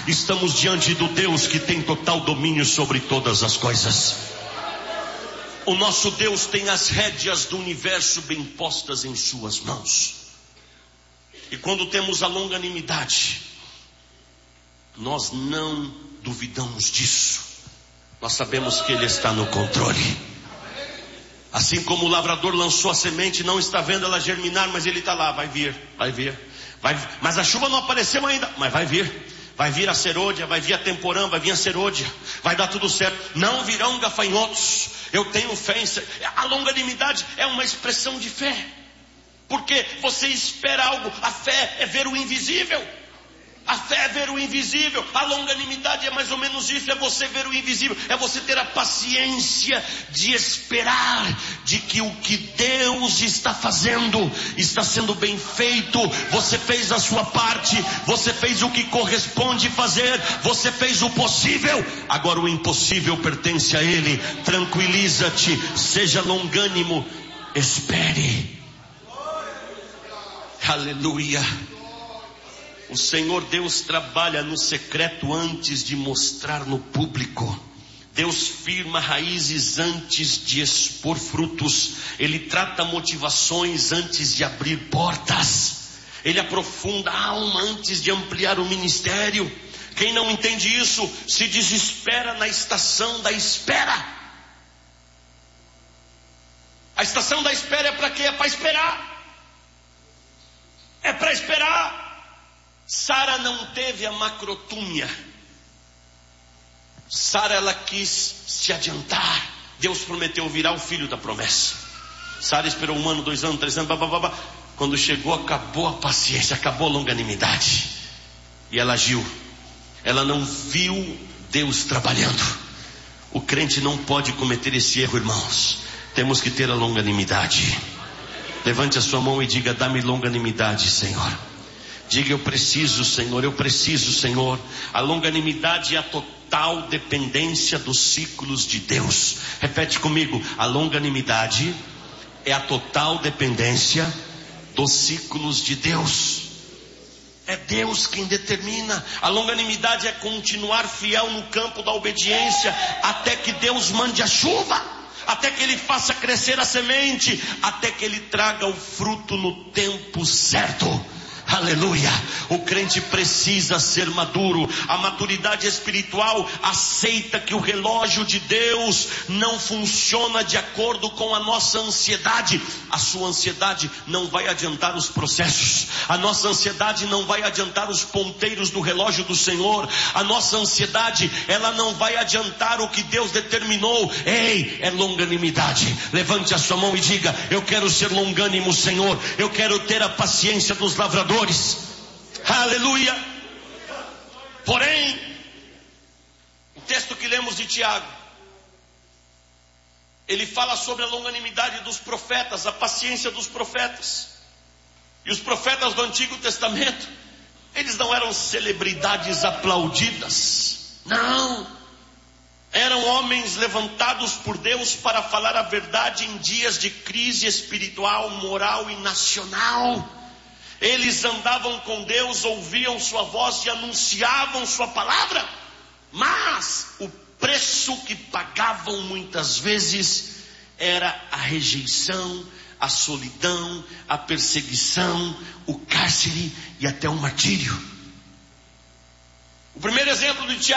estamos diante do Deus que tem total domínio sobre todas as coisas. O nosso Deus tem as rédeas do universo bem postas em suas mãos. E quando temos a longanimidade, nós não duvidamos disso. Nós sabemos que Ele está no controle. Assim como o lavrador lançou a semente, não está vendo ela germinar, mas Ele está lá, vai vir. Mas a chuva não apareceu ainda, mas vai vir. Vai vir a serôdia, vai vir a temporã, vai vir a serôdia. Vai dar tudo certo. Não virão gafanhotos. Eu tenho fé em... A longanimidade é uma expressão de fé. Porque você espera algo. A fé é ver o invisível. A fé é ver o invisível. A longanimidade é mais ou menos isso. É você ver o invisível. É você ter a paciência de esperar de que o que Deus está fazendo está sendo bem feito. Você fez a sua parte. Você fez o que corresponde fazer. Você fez o possível. Agora o impossível pertence a Ele. Tranquiliza-te. Seja longânimo. Espere. Aleluia. O Senhor Deus trabalha no secreto antes de mostrar no público. Deus firma raízes antes de expor frutos. Ele trata motivações antes de abrir portas. Ele aprofunda a alma antes de ampliar o ministério. Quem não entende isso se desespera na estação da espera. A estação da espera é para quê? É para esperar. É para esperar. Sara não teve a macrotúmia. Sara, ela quis se adiantar. Deus prometeu virar o filho da promessa. Sara esperou 1 ano, 2 anos, 3 anos, Quando chegou, acabou a paciência, acabou a longanimidade. E ela agiu. Ela não viu Deus trabalhando. O crente não pode cometer esse erro, irmãos. Temos que ter a longanimidade. Levante a sua mão e diga: dá-me longanimidade, Senhor. Diga: eu preciso, Senhor, eu preciso, Senhor. A longanimidade é a total dependência dos ciclos de Deus. Repete comigo: a longanimidade é a total dependência dos ciclos de Deus. É Deus quem determina. A longanimidade é continuar fiel no campo da obediência até que Deus mande a chuva, até que Ele faça crescer a semente, até que Ele traga o fruto no tempo certo. Aleluia. O crente precisa ser maduro. A maturidade espiritual aceita que o relógio de Deus não funciona de acordo com a nossa ansiedade. A sua ansiedade não vai adiantar os processos. A nossa ansiedade não vai adiantar os ponteiros do relógio do Senhor. A nossa ansiedade, ela não vai adiantar o que Deus determinou. Ei, é longanimidade. Levante a sua mão e diga: eu quero ser longânimo, Senhor. Eu quero ter a paciência dos lavradores. Aleluia. Porém, o texto que lemos de Tiago, ele fala sobre a longanimidade dos profetas, a paciência dos profetas. E os profetas do Antigo Testamento, eles não eram celebridades aplaudidas. Não. Eram homens levantados por Deus para falar a verdade em dias de crise espiritual, moral e nacional. Eles andavam com Deus, ouviam sua voz e anunciavam sua palavra. Mas o preço que pagavam muitas vezes era a rejeição, a solidão, a perseguição, o cárcere e até o martírio. O primeiro exemplo de Tiago